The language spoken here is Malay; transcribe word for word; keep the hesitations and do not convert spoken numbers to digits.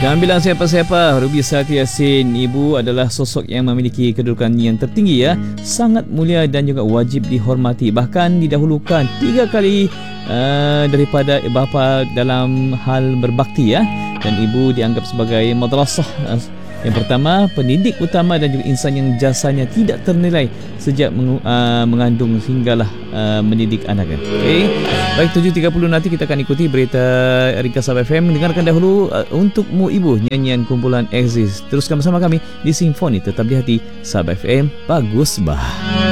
Jangan bilang siapa-siapa, Ruby Sarti Yassin, ibu adalah sosok yang memiliki kedudukan yang tertinggi ya, sangat mulia dan juga wajib dihormati. Bahkan didahulukan tiga kali uh, daripada bapa dalam hal berbakti ya. Dan ibu dianggap sebagai madrasah. Uh, Yang pertama, pendidik utama dan juga insan yang jasanya tidak ternilai sejak meng, uh, mengandung hinggalah uh, mendidik anak. Okay. Baik, tujuh tiga puluh nanti kita akan ikuti berita Ringkas Sabah F M. Dengarkan dahulu uh, Untukmu Ibu, nyanyian kumpulan Exist. Teruskan bersama kami di Simfoni. Tetap di hati Sabah F M. Bagus bah.